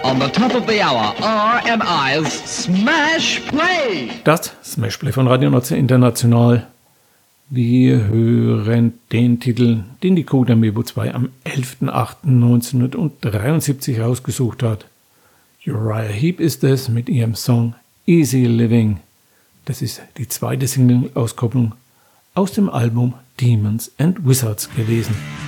On the top of the hour, RMI's Smash Play. Das Smash Play von Radio Nutzer International. Wir hören den Titel, den die Code Mebo 2 am 11.08.1973 ausgesucht hat. Uriah Heep ist es mit ihrem Song Easy Living. Das ist die zweite Single-Auskopplung aus dem Album Demons and Wizards gewesen.